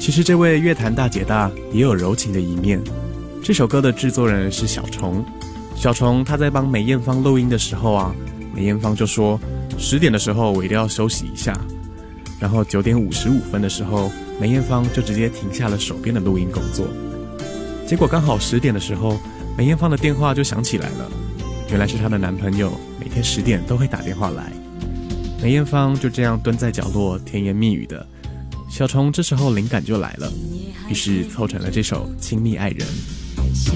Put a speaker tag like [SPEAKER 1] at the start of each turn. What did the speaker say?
[SPEAKER 1] 其实这位乐坛大姐大也有柔情的一面。这首歌的制作人是小虫，小虫他在帮梅艳芳录音的时候啊，梅艳芳就说10点的时候我一定要休息一下，然后9点55分的时候，梅艳芳就直接停下了手边的录音工作。结果刚好10点的时候，梅艳芳的电话就响起来了，原来是她的男朋友每天10点都会打电话来。梅艳芳就这样蹲在角落甜言蜜语的，小虫这时候灵感就来了，于是凑成了这首《亲密爱人》。